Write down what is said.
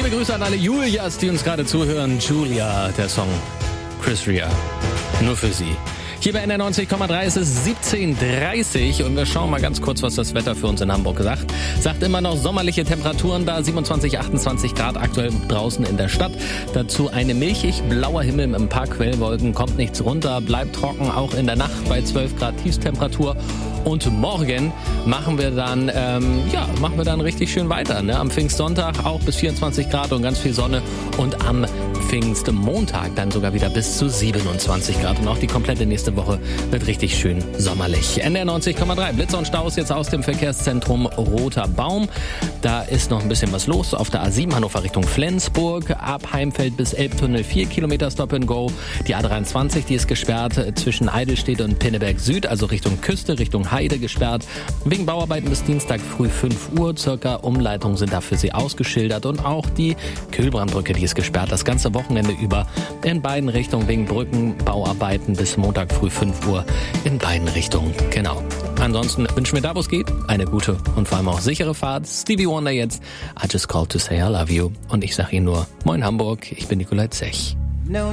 Schöne Grüße an alle Julias, die uns gerade zuhören. Julia, der Song Chris Rea, nur für sie. Hier bei NDR 90,3 ist es 17:30 und wir schauen mal ganz kurz, was das Wetter für uns in Hamburg sagt. Sagt immer noch sommerliche Temperaturen da, 27, 28 Grad aktuell draußen in der Stadt. Dazu eine milchig blauer Himmel mit ein paar Quellwolken, kommt nichts runter, bleibt trocken, auch in der Nacht bei 12 Grad Tiefstemperatur. Und morgen machen wir dann richtig schön weiter. Ne? Am Pfingstsonntag auch bis 24 Grad und ganz viel Sonne. Und am Pfingstmontag dann sogar wieder bis zu 27 Grad. Und auch die komplette nächste Woche wird richtig schön sommerlich. NDR 90,3. Blitzer und Staus jetzt aus dem Verkehrszentrum Roter Baum. Da ist noch ein bisschen was los. Auf der A7 Hannover Richtung Flensburg. Ab Heimfeld bis Elbtunnel 4 Kilometer Stop and Go. Die A23, die ist gesperrt zwischen Eidelstedt und Pinneberg Süd, also Richtung Küste, Richtung Heide gesperrt. Wegen Bauarbeiten bis Dienstag früh 5 Uhr circa. Umleitungen sind da für Sie ausgeschildert. Und auch die Kühlbrandbrücke, die ist gesperrt. Das ganze Wochenende über in beiden Richtungen wegen Brückenbauarbeiten bis Montag früh 5 Uhr in beiden Richtungen. Genau. Ansonsten wünschen wir da, wo es geht, eine gute und vor allem auch sichere Fahrt. Stevie Wonder jetzt. I just called to say I love you. Und ich sage Ihnen nur, moin Hamburg, ich bin Nikolai Zech.